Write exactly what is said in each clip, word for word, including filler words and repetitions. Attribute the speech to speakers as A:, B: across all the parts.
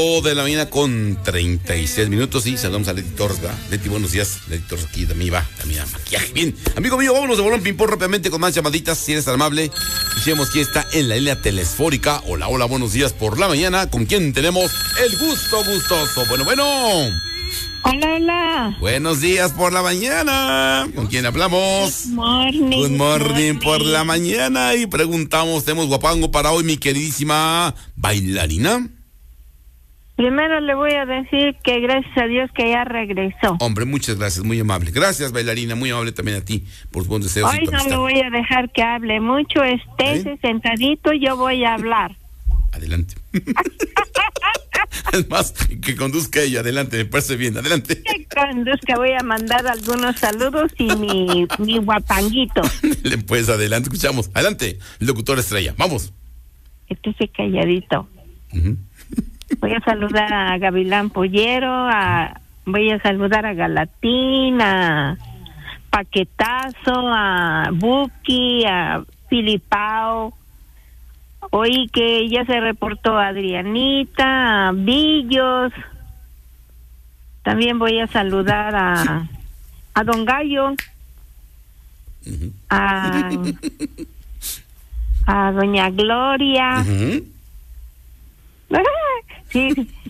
A: De la mañana con treinta y seis minutos y saludamos a Leti Torres, ¿verdad? Leti, buenos días. Leti Torres aquí también va, también a maquillaje. Bien, amigo mío, vámonos de bolón ping-pong rápidamente con más llamaditas, si eres tan amable. Decíamos quién está en la línea telesfórica. Hola, hola, buenos días por la mañana. ¿Con quién tenemos el gusto gustoso? Bueno, bueno.
B: Hola, hola.
A: Buenos días por la mañana. ¿Con quién hablamos?
B: Good morning.
A: Good morning,
B: morning.
A: por la mañana. Y preguntamos, ¿tenemos guapango para hoy, mi queridísima bailarina?
B: Primero le voy a decir que gracias a Dios que ya regresó.
A: Hombre, muchas gracias, muy amable. Gracias, bailarina, muy amable también a ti por tus buenos deseos.
B: Hoy no le voy a dejar que hable mucho, estése ¿Eh? sentadito, yo voy a hablar.
A: Adelante. Es más, que conduzca ella, adelante, me parece bien, adelante.
B: Que conduzca, voy a mandar algunos saludos y mi, mi guapanguito.
A: Pues adelante, escuchamos, adelante, locutor estrella, vamos.
B: Estése calladito. Uh-huh. Voy a saludar a Gavilán Pollero, a, voy a saludar a Galatín, a Paquetazo, a Buki, a Filipao. Oí que ya se reportó a Adrianita, a Villos. También voy a saludar a, a Don Gallo, uh-huh. a, a Doña Gloria. Uh-huh. Sí,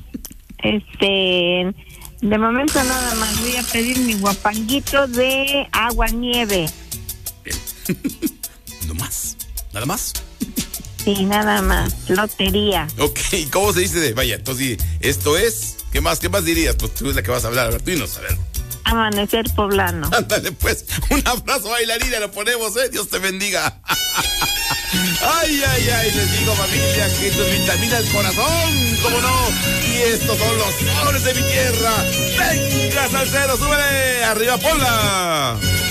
B: este, de momento nada más voy a pedir mi guapanguito de agua nieve.
A: Bien. No más, nada más.
B: Sí, nada más, lotería.
A: Ok, ¿cómo se dice de, vaya, entonces, esto es, ¿qué más, qué más dirías? Pues tú es la que vas a hablar, a ver, tú y no, a ver.
B: Amanecer poblano.
A: Ándale, pues, un abrazo, bailarina, lo ponemos, ¿eh? Dios te bendiga. Ay, ay, ay, les digo, familia, que esto es vitamina del corazón, ¿cómo no? Y estos son los soles de mi tierra. Venga, salsero, súbele, arriba, ponla.